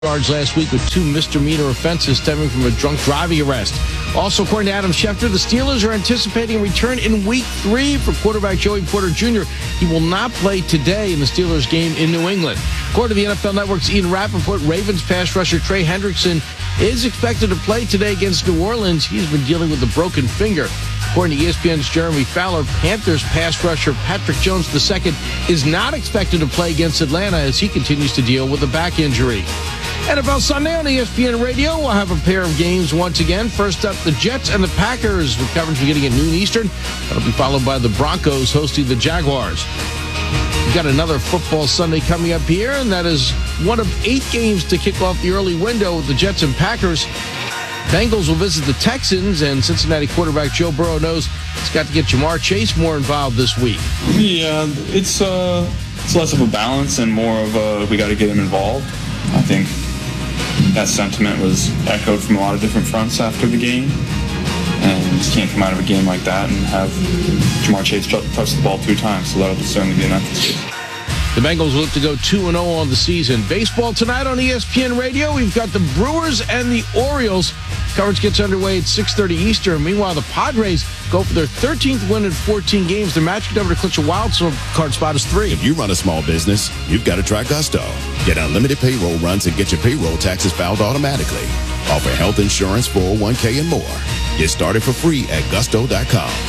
charged last week with 2 misdemeanor offenses stemming from a drunk driving arrest. Also, according to Adam Schefter, the Steelers are anticipating a return in Week 3 for quarterback Joey Porter Jr. He will not play today in the Steelers game in New England. According to the NFL Network's Ian Rappaport, Ravens pass rusher Trey Hendrickson is expected to play today against New Orleans. He's been dealing with a broken finger. According to ESPN's Jeremy Fowler, Panthers pass rusher Patrick Jones II is not expected to play against Atlanta as he continues to deal with a back injury. NFL Sunday on ESPN Radio, we'll have a pair of games once again. First up, the Jets and the Packers, with coverage beginning at noon Eastern. That'll be followed by the Broncos hosting the Jaguars. We've got another football Sunday coming up here, and that is one of 8 games to kick off the early window with the Jets and Packers. Bengals will visit the Texans, and Cincinnati quarterback Joe Burrow knows he's got to get Jamar Chase more involved this week. Yeah, it's less of a balance and more of a we got to get him involved. I think that sentiment was echoed from a lot of different fronts after the game, and you just can't come out of a game like that and have Jamar Chase touch the ball 2 times, so that'll certainly be an emphasis. The Bengals look to go 2-0 on the season. Baseball tonight on ESPN Radio. We've got the Brewers and the Orioles. Coverage gets underway at 6:30 Eastern. Meanwhile, the Padres go for their 13th win in 14 games. Their magic number to clinch a wild card spot is 3. If you run a small business, you've got to try Gusto. Get unlimited payroll runs and get your payroll taxes filed automatically. Offer health insurance, 401k, and more. Get started for free at gusto.com.